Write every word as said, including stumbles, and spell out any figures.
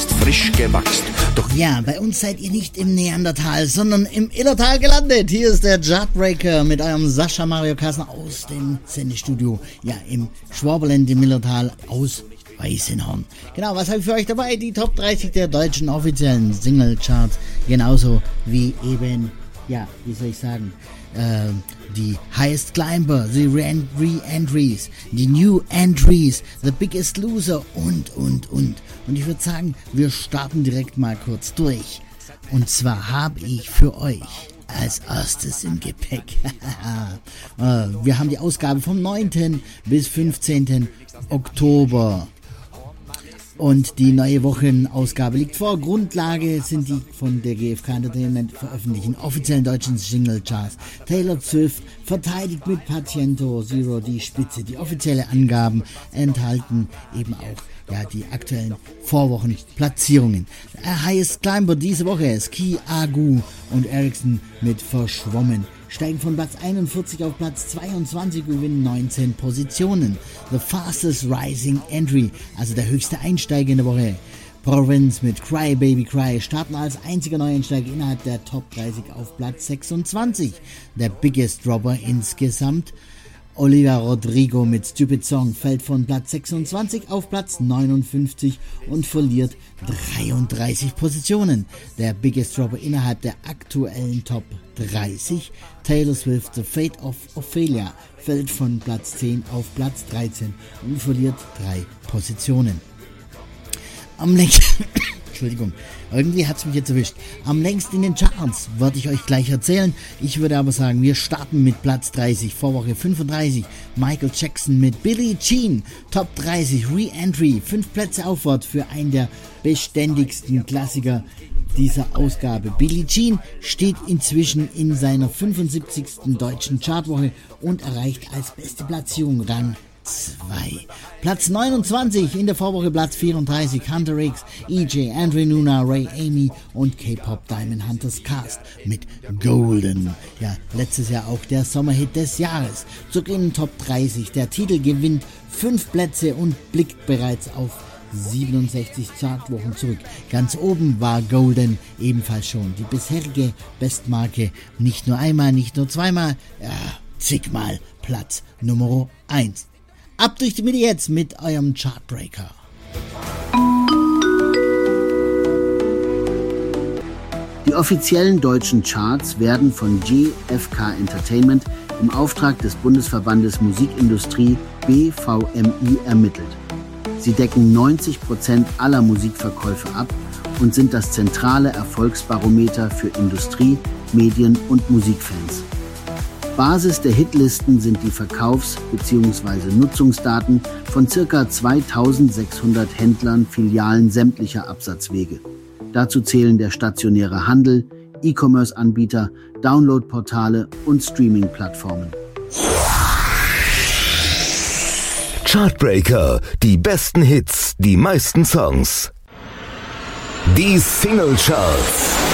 bist frisch gewachst. Doch ja, bei uns seid ihr nicht im Neandertal, sondern im Illertal gelandet. Hier ist der Chartbreaker mit eurem Sascha Mario Kassner aus dem Sendestudio. Ja, im Schwaberland im Illertal aus Weißenhorn. Genau, was habe ich für euch dabei? Die Top dreißig der deutschen offiziellen Singlecharts. Genauso wie eben, ja, wie soll ich sagen, äh, die Highest Climber, die Re-Entries, die New Entries, The Biggest Loser und, und, und. Und ich würde sagen, wir starten direkt mal kurz durch. Und zwar habe ich für euch als erstes im Gepäck wir haben die Ausgabe vom neunten bis fünfzehnten Oktober. Und die neue Wochenausgabe liegt vor. Grundlage sind die von der G F K Entertainment veröffentlichten offiziellen deutschen Singlecharts. Taylor Swift verteidigt mit Patiento Zero die Spitze. Die offiziellen Angaben enthalten eben auch ja, die aktuellen Vorwochenplatzierungen. Highest Climber diese Woche Ski Agu und Ericsson mit Verschwommen steigen von Platz einundvierzig auf Platz zweiundzwanzig, gewinnen neunzehn Positionen. The Fastest Rising Entry, also der höchste Einsteiger in der Woche. Province mit Cry Baby Cry starten als einziger Neueinsteiger innerhalb der Top dreißig auf Platz sechsundzwanzig. Der Biggest Dropper insgesamt. Olivia Rodrigo mit Stupid Song fällt von Platz sechsundzwanzig auf Platz neunundfünfzig und verliert dreiunddreißig Positionen. Der Biggest Dropper innerhalb der aktuellen Top dreißig, Taylor Swift, The Fate of Ophelia, fällt von Platz zehn auf Platz dreizehn und verliert drei Positionen. Am längsten, Entschuldigung, irgendwie hat es mich jetzt erwischt. Am längsten in den Charts werde ich euch gleich erzählen. Ich würde aber sagen, wir starten mit Platz dreißig, Vorwoche fünfunddreißig. Michael Jackson mit Billie Jean, Top dreißig, Re-Entry, fünf Plätze aufwärts für einen der beständigsten Klassiker dieser Ausgabe. Billie Jean steht inzwischen in seiner fünfundsiebzigsten deutschen Chartwoche und erreicht als beste Platzierung Rang zwei. Platz neunundzwanzig in der Vorwoche, Platz vierunddreißig, Hunter X, E J, Andre Nuna, Ray Amy und K-Pop Diamond Hunters Cast mit Golden. Ja, letztes Jahr auch der Sommerhit des Jahres. Zurück in den Top dreißig. Der Titel gewinnt fünf Plätze und blickt bereits auf siebenundsechzig Chartwochen zurück. Ganz oben war Golden ebenfalls schon die bisherige Bestmarke. Nicht nur einmal, nicht nur zweimal, ja, zigmal Platz Nummer eins. Ab durch die Mitte jetzt mit eurem Chartbreaker. Die offiziellen deutschen Charts werden von G F K Entertainment im Auftrag des Bundesverbandes Musikindustrie B V M I ermittelt. Sie decken neunzig Prozent aller Musikverkäufe ab und sind das zentrale Erfolgsbarometer für Industrie, Medien und Musikfans. Basis der Hitlisten sind die Verkaufs- bzw. Nutzungsdaten von ca. zweitausendsechshundert Händlern, Filialen sämtlicher Absatzwege. Dazu zählen der stationäre Handel, E-Commerce-Anbieter, Download-Portale und Streaming-Plattformen. Chartbreaker, die besten Hits, die meisten Songs. Die Singlecharts.